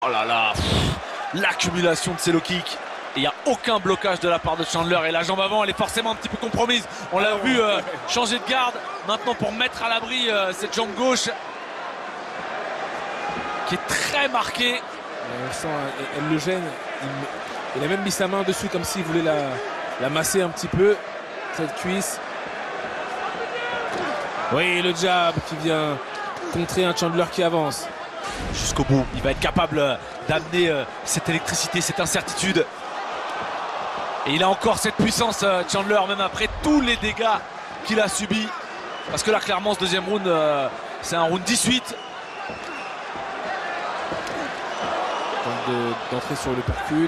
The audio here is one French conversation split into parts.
Oh là là, l'accumulation de ces low kicks. Il n'y a aucun blocage de la part de Chandler. Et la jambe avant, elle est forcément un petit peu compromise. On l'a vu changer de garde. Maintenant pour mettre à l'abri cette jambe gauche qui est très marquée. On sent, elle le gêne. Il a même mis sa main dessus comme s'il voulait la masser un petit peu. Cette cuisse. Oui, le jab qui vient contrer un Chandler qui avance. Jusqu'au bout, il va être capable d'amener cette électricité, cette incertitude. Et il a encore cette puissance, Chandler, même après tous les dégâts qu'il a subis. Parce que là, clairement, ce deuxième round, c'est un round 18. Tente d'entrer sur le percut.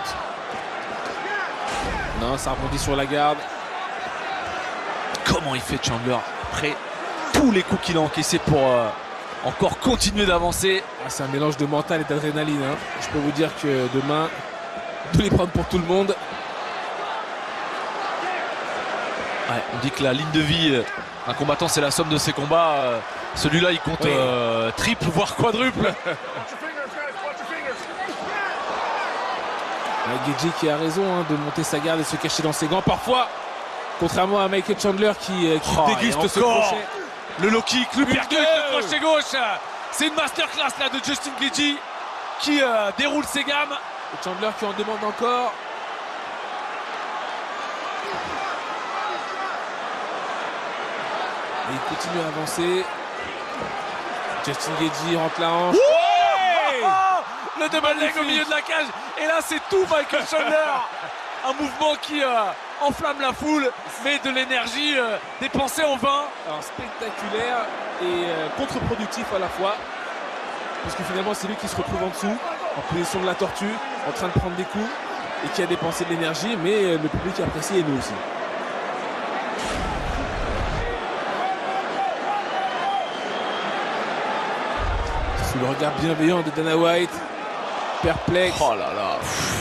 Non, ça rebondit sur la garde. Comment il fait Chandler après tous les coups qu'il a encaissés pour encore continuer d'avancer. C'est un mélange de mental et d'adrénaline. Hein. Je peux vous dire que demain, tous les prendre pour tout le monde. Ouais, on dit que la ligne de vie, un combattant, c'est la somme de ses combats. Celui-là, il compte triple, voire quadruple. Gedji qui a raison de monter sa garde et se cacher dans ses gants parfois. Contrairement à Michael Chandler qui déguste ce crochet. Le low kick, le percut, le crochet gauche. C'est une masterclass là de Justin Gaethje qui déroule ses gammes. Et Chandler qui en demande encore. Et il continue à avancer. Justin Gaethje rentre la hanche. Le double leg au milieu de la cage. Et là, c'est tout Michael Chandler. Un mouvement qui enflamme la foule, mais de l'énergie dépensée en vain. Alors, spectaculaire et contre-productif à la fois. Parce que finalement, c'est lui qui se retrouve en dessous, en position de la tortue, en train de prendre des coups et qui a dépensé de l'énergie, mais le public apprécie et nous aussi. Sous le regard bienveillant de Dana White, perplexe. Oh là là.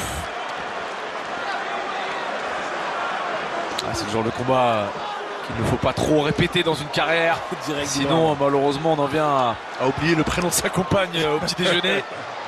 C'est le genre de combat qu'il ne faut pas trop répéter dans une carrière. Sinon, malheureusement, on en vient à oublier le prénom de sa compagne au petit déjeuner.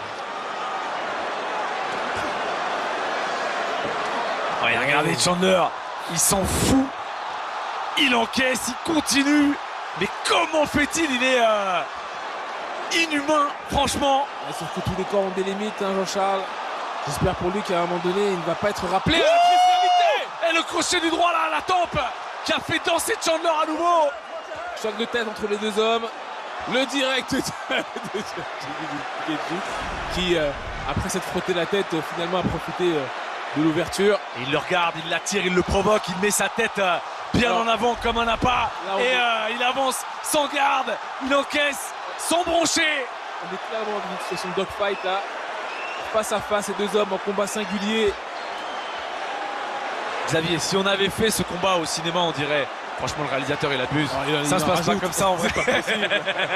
Ouais, regardez Chandler, il s'en fout. Il encaisse, il continue. Mais comment fait-il? Il est inhumain, franchement. Sauf que tous les corps ont des limites, hein, Jean-Charles. J'espère pour lui qu'à un moment donné, il ne va pas être rappelé. Et le crochet du droit là à la tempe qui a fait danser Chandler à nouveau. Choc de tête entre les deux hommes. Le direct de Gedji qui, après s'être frotté la tête, finalement a profité de l'ouverture. Et il le regarde, il l'attire, il le provoque, il met sa tête bien en avant comme un appât. Et il avance sans garde, il encaisse sans broncher. On est clairement dans une situation de dogfight là. Face à face, ces deux hommes en combat singulier. Xavier, si on avait fait ce combat au cinéma, on dirait franchement le réalisateur il abuse. Ça se passe pas comme ça en vrai. C'est pas possible.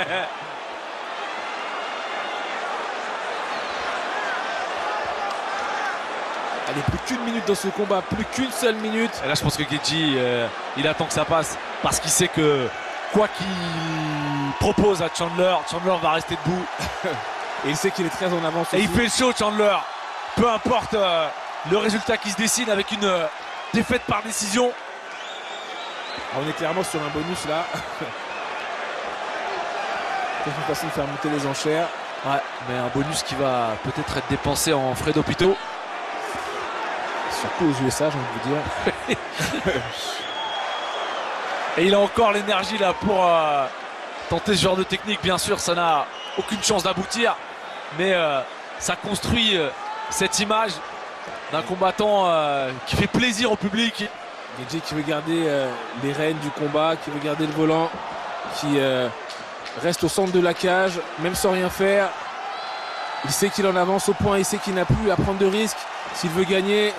Allez, plus qu'une minute dans ce combat, plus qu'une seule minute. Et là je pense que Gaethje il attend que ça passe parce qu'il sait que quoi qu'il propose à Chandler, Chandler va rester debout. Et il sait qu'il est très en avance. Et il fait le show Chandler. Peu importe le résultat qui se dessine avec une défaite par décision. On est clairement sur un bonus là. C'est une façon de faire monter les enchères. Ouais, mais un bonus qui va peut-être être dépensé en frais d'hôpitaux. Surtout aux USA, j'ai envie de dire. Et il a encore l'énergie là pour tenter ce genre de technique. Bien sûr, ça n'a aucune chance d'aboutir. Mais ça construit cette image d'un combattant qui fait plaisir au public. Gaethje qui veut garder les rênes du combat, qui veut garder le volant, qui reste au centre de la cage, même sans rien faire. Il sait qu'il en avance au point, il sait qu'il n'a plus à prendre de risques s'il veut gagner.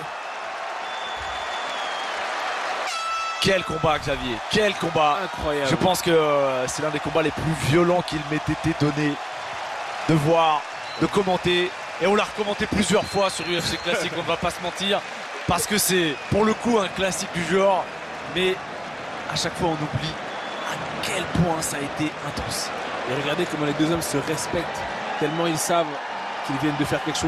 Quel combat, Xavier, quel combat. Incroyable. Je pense que c'est l'un des combats les plus violents qu'il m'ait été donné de voir, de commenter. Et on l'a recommenté plusieurs fois sur UFC Classique, on ne va pas se mentir. Parce que c'est pour le coup un classique du genre. Mais à chaque fois on oublie à quel point ça a été intense. Et regardez comment les deux hommes se respectent, tellement ils savent qu'ils viennent de faire quelque chose